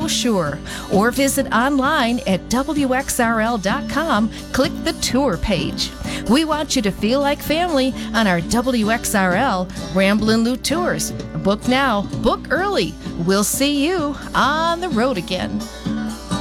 brochure or visit online at WXRL.com. Click the tour page. We want you to feel like family on our WXRL Ramblin' Loot Tours. Book now, book early. We'll see you on the road again.